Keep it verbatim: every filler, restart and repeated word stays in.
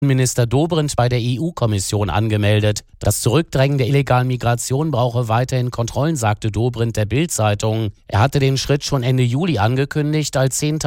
Minister Dobrindt bei der E U-Kommission angemeldet. Das Zurückdrängen der illegalen Migration brauche weiterhin Kontrollen, sagte Dobrindt der Bild-Zeitung. Er hatte den Schritt schon Ende Juli angekündigt, als zehntausend